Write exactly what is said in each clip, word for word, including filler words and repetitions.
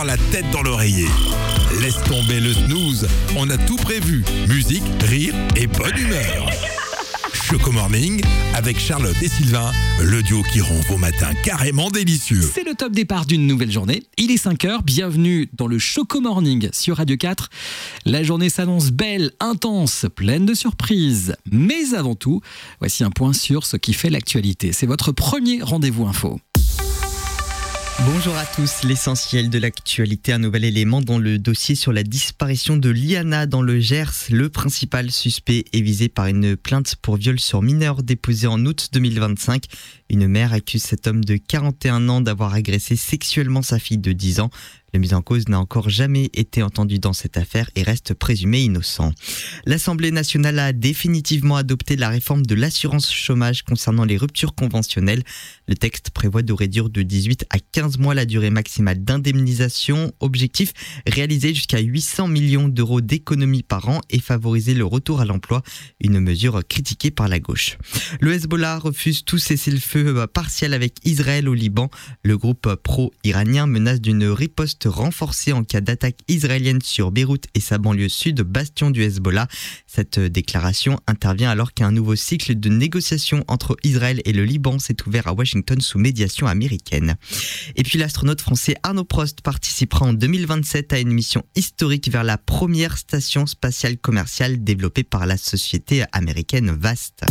La tête dans l'oreiller. Laisse tomber le snooze, on a tout prévu. Musique, rire et bonne humeur. Choco Morning avec Charlotte et Sylvain, le duo qui rend vos matins carrément délicieux. C'est le top départ d'une nouvelle journée. Il est cinq heures, bienvenue dans le Choco Morning sur Radio quatre. La journée s'annonce belle, intense, pleine de surprises. Mais avant tout, voici un point sur ce qui fait l'actualité. C'est votre premier rendez-vous info. Bonjour à tous, l'essentiel de l'actualité, un nouvel élément dans le dossier sur la disparition de Liana dans le Gers. Le principal suspect est visé par une plainte pour viol sur mineur déposée en août deux mille vingt-cinq. Une mère accuse cet homme de quarante et un ans d'avoir agressé sexuellement sa fille de dix ans. Le mis en cause n'a encore jamais été entendu dans cette affaire et reste présumé innocent. L'Assemblée nationale a définitivement adopté la réforme de l'assurance chômage concernant les ruptures conventionnelles. Le texte prévoit de réduire de dix-huit à quinze mois la durée maximale d'indemnisation. Objectif, réaliser jusqu'à huit cents millions d'euros d'économies par an et favoriser le retour à l'emploi, une mesure critiquée par la gauche. Le Hezbollah refuse tout cessez-le-feu partiel avec Israël au Liban. Le groupe pro-iranien menace d'une riposte renforcée en cas d'attaque israélienne sur Beyrouth et sa banlieue sud, bastion du Hezbollah. Cette déclaration intervient alors qu'un nouveau cycle de négociations entre Israël et le Liban s'est ouvert à Washington sous médiation américaine. Et puis l'astronaute français Arnaud Prost participera en deux mille vingt-sept à une mission historique vers la première station spatiale commerciale développée par la société américaine Vast.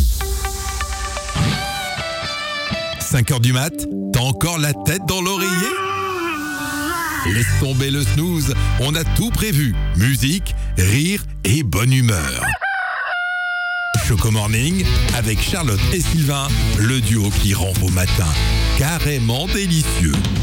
cinq heures du mat, t'as encore la tête dans l'oreiller ? Laisse tomber le snooze, on a tout prévu. Musique, rire et bonne humeur. Choco Morning avec Charlotte et Sylvain, le duo qui rend vos matins carrément délicieux.